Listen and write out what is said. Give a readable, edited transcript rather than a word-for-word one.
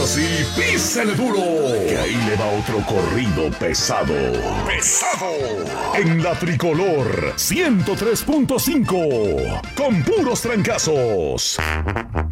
sí, písale duro, que ahí le va otro corrido pesado. En la Tricolor 103.5, con puros trancazos.